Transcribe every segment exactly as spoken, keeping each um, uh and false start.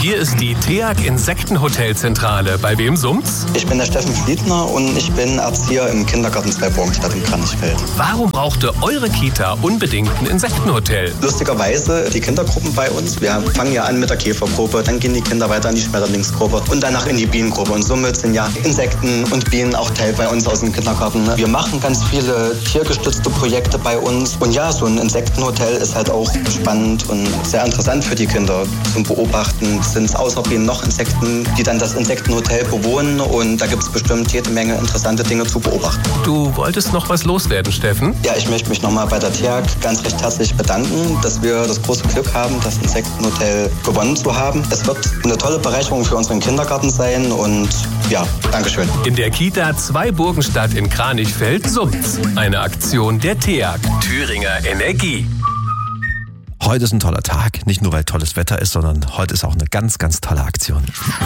Hier ist die TEAG Insektenhotelzentrale. Bei wem summt's? Ich bin der Steffen Fliedner und ich bin Erzieher im Kindergarten Zweiburgenstadt in Kranichfeld. Warum brauchte eure Kita unbedingt ein Insektenhotel? Lustigerweise die Kindergruppen bei uns. Wir fangen ja an mit der Käfergruppe, dann gehen die Kinder weiter in die Schmetterlingsgruppe und danach in die Bienengruppe. Und somit sind ja Insekten und Bienen auch Teil bei uns aus dem Kindergarten. Wir machen ganz viele tiergestützte Projekte bei uns. Und ja, so ein Insektenhotel ist halt auch spannend und sehr interessant für die Kinder zum Beobachten. Sind es außer Bienen noch Insekten, die dann das Insektenhotel bewohnen? Und da gibt es bestimmt jede Menge interessante Dinge zu beobachten. Du wolltest noch was loswerden, Steffen? Ja, ich möchte mich nochmal bei der TEAG ganz recht herzlich bedanken, dass wir das große Glück haben, das Insektenhotel gewonnen zu haben. Es wird eine tolle Bereicherung für unseren Kindergarten sein und ja, Dankeschön. In der Kita Zweiburgenstadt in Kranichfeld summt's. Eine Aktion der TEAG, Thüringer Energie. Heute ist ein toller Tag, nicht nur weil tolles Wetter ist, sondern heute ist auch eine ganz, ganz tolle Aktion.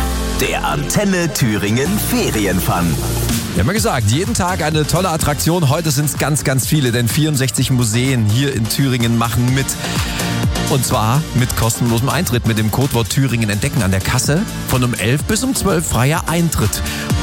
Der Antenne Thüringen Ferienfun. Wir haben ja gesagt, jeden Tag eine tolle Attraktion. Heute sind es ganz, ganz viele, denn vierundsechzig Museen hier in Thüringen machen mit. Und zwar mit kostenlosem Eintritt, mit dem Codewort Thüringen entdecken an der Kasse. Von um elf bis um zwölf freier Eintritt.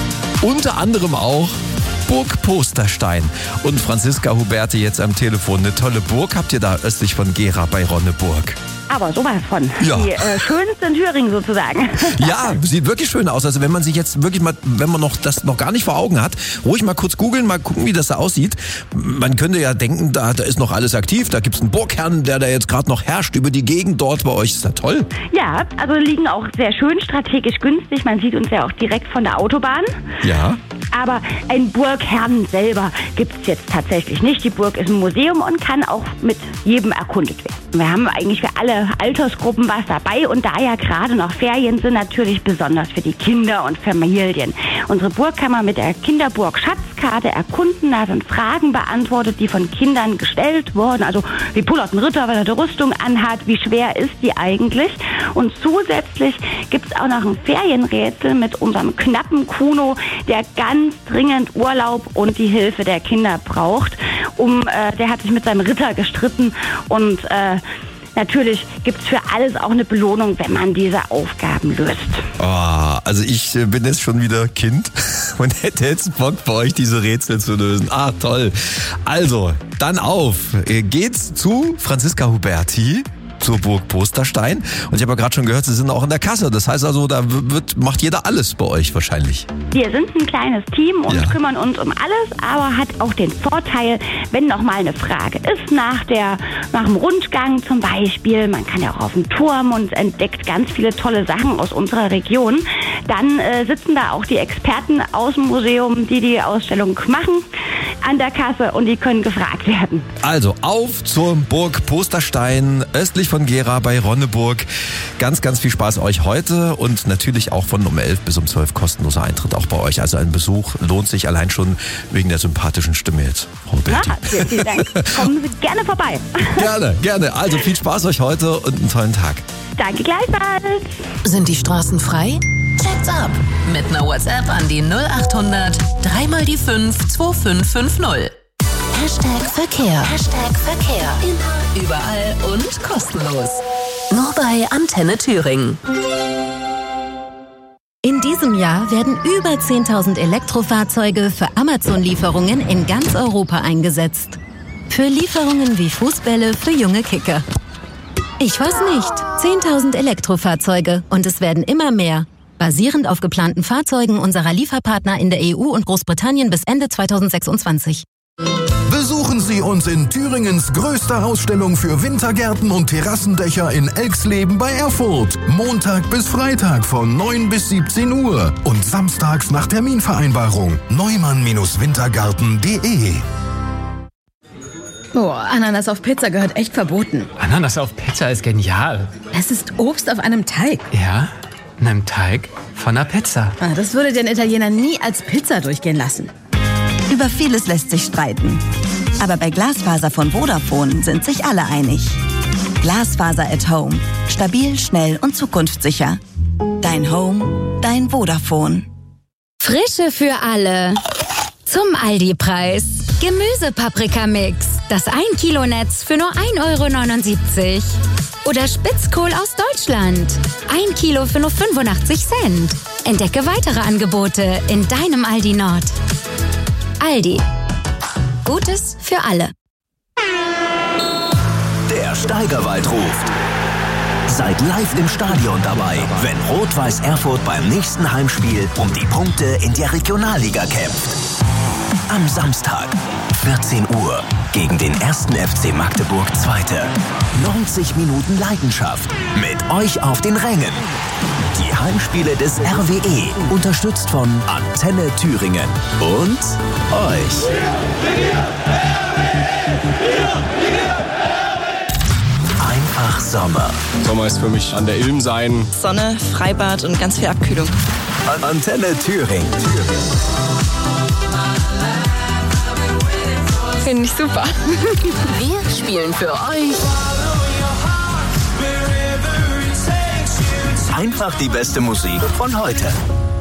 Unter anderem auch Burg Posterstein. Und Franziska Huberti jetzt am Telefon. Eine tolle Burg habt ihr da östlich von Gera bei Ronneburg. Aber sowas von. Ja. Die äh, schönste in Thüringen sozusagen. Ja, sieht wirklich schön aus. Also wenn man sich jetzt wirklich mal, wenn man noch das noch gar nicht vor Augen hat, ruhig mal kurz googeln, mal gucken, wie das da aussieht. Man könnte ja denken, da, da ist noch alles aktiv. Da gibt's einen Burgherrn, der da jetzt gerade noch herrscht über die Gegend dort bei euch. Ist das toll? Ja, also liegen auch sehr schön, strategisch günstig. Man sieht uns ja auch direkt von der Autobahn. Ja. Aber ein Burgherrn selber gibt's jetzt tatsächlich nicht. Die Burg ist ein Museum und kann auch mit jedem erkundet werden. Wir haben eigentlich für alle Altersgruppen was dabei und da ja gerade noch Ferien sind, natürlich besonders für die Kinder und Familien. Unsere Burg kann man mit der Kinderburg Schatzkarte erkunden. Da sind Fragen beantwortet, die von Kindern gestellt wurden. Also wie pullert ein Ritter, wenn er die Rüstung anhat? Wie schwer ist die eigentlich? Und zusätzlich gibt es auch noch ein Ferienrätsel mit unserem knappen Kuno, der ganz dringend Urlaub und die Hilfe der Kinder braucht. Um, äh, der hat sich mit seinem Ritter gestritten und äh, natürlich gibt es für alles auch eine Belohnung, wenn man diese Aufgaben löst. Oh, also ich äh, bin jetzt schon wieder Kind und hätte jetzt Bock bei euch diese Rätsel zu lösen. Ah, toll. Also, dann auf. Geht's zu Franziska Huberti zur Burg Posterstein. Und ich habe ja gerade schon gehört, Sie sind auch in der Kasse. Das heißt also, da wird, macht jeder alles bei euch wahrscheinlich. Wir sind ein kleines Team und Ja. kümmern uns um alles, aber hat auch den Vorteil, wenn noch mal eine Frage ist nach der, nach dem Rundgang zum Beispiel, man kann ja auch auf dem Turm und entdeckt ganz viele tolle Sachen aus unserer Region, dann äh, sitzen da auch die Experten aus dem Museum, die die Ausstellung machen, an der Kasse und die können gefragt werden. Also auf zur Burg Posterstein, östlich von Gera bei Ronneburg. Ganz, ganz viel Spaß euch heute und natürlich auch von um elf bis um zwölf kostenloser Eintritt auch bei euch. Also ein Besuch lohnt sich allein schon wegen der sympathischen Stimme jetzt, Huberti. Ja, vielen, vielen Dank. Kommen Sie gerne vorbei. Gerne, gerne. Also viel Spaß euch heute und einen tollen Tag. Danke gleichfalls. Sind die Straßen frei? Check's ab. Mit einer WhatsApp an die null acht hundert drei mal die fünf zwei fünf fünf null. Hashtag Verkehr. Hashtag Verkehr. Immer, überall und kostenlos. Nur bei Antenne Thüringen. In diesem Jahr werden über zehntausend Elektrofahrzeuge für Amazon-Lieferungen in ganz Europa eingesetzt. Für Lieferungen wie Fußbälle für junge Kicker. Ich weiß nicht. zehntausend Elektrofahrzeuge und es werden immer mehr. Basierend auf geplanten Fahrzeugen unserer Lieferpartner in der E U und Großbritannien bis Ende zweitausendsechsundzwanzig. Besuchen Sie uns in Thüringens größter Ausstellung für Wintergärten und Terrassendächer in Elxleben bei Erfurt. Montag bis Freitag von neun bis siebzehn Uhr und samstags nach Terminvereinbarung. neumann Wintergarten punkt de. Boah, Ananas auf Pizza gehört echt verboten. Ananas auf Pizza ist genial. Es ist Obst auf einem Teig. Ja, einem Teig von einer Pizza. Ah, das würde den Italiener nie als Pizza durchgehen lassen. Über vieles lässt sich streiten. Aber bei Glasfaser von Vodafone sind sich alle einig. Glasfaser at Home. Stabil, schnell und zukunftssicher. Dein Home, dein Vodafone. Frische für alle. Zum Aldi-Preis. Gemüsepaprika-Mix. Das ein Kilo Netz für nur ein Euro neunundsiebzig. Oder Spitzkohl aus Deutschland. ein Kilo für nur fünfundachtzig Cent. Entdecke weitere Angebote in deinem Aldi Nord. Aldi. Gutes für alle. Der Steigerwald ruft. Seid live im Stadion dabei, wenn Rot-Weiß Erfurt beim nächsten Heimspiel um die Punkte in der Regionalliga kämpft. Am Samstag, vierzehn Uhr, gegen den ersten F C Magdeburg Zweite. neunzig Minuten Leidenschaft mit euch auf den Rängen. Die Heimspiele des R W E, unterstützt von Antenne Thüringen und euch. Einfach Sommer. Sommer ist für mich an der Ilm sein. Sonne, Freibad und ganz viel Abkühlung. Antenne Thüringen. Finde ich super. Wir spielen für euch Einfach die beste Musik von heute.